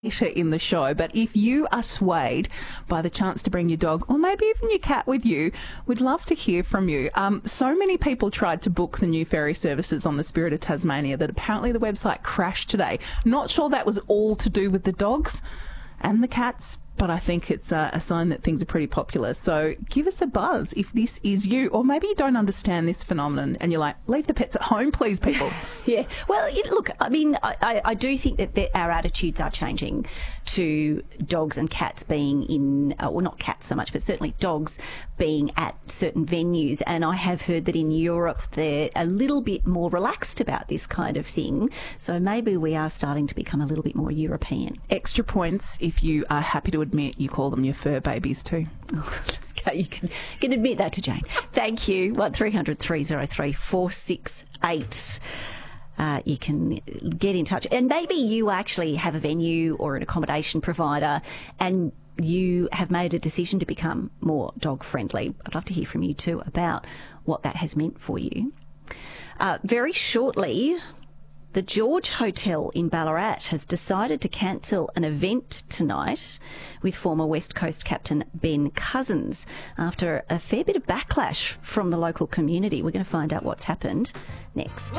in the show, but if you are swayed by the chance to bring your dog or maybe even your cat with you, we'd love to hear from you. So many people tried to book the new ferry services on the Spirit of Tasmania that apparently the website crashed today. Not sure that was all to do with the dogs and the cats, but I think it's a sign that things are pretty popular. So give us a buzz if this is you, or maybe you don't understand this phenomenon and you're like, leave the pets at home, please, people. Yeah. Well, look, I mean, I do think that our attitudes are changing to dogs and cats being in, well, not cats so much, but certainly dogs being at certain venues. And I have heard that in Europe they're a little bit more relaxed about this kind of thing. So maybe we are starting to become a little bit more European. Extra points if you are happy to admit you call them your fur babies too. Okay, you can admit that to Jane. Thank you. 1300 303 468. You can get in touch. And maybe you actually have a venue or an accommodation provider and you have made a decision to become more dog friendly. I'd love to hear from you too about what that has meant for you. Very shortly, the George Hotel in Ballarat has decided to cancel an event tonight with former West Coast captain Ben Cousins after a fair bit of backlash from the local community. We're going to find out what's happened next.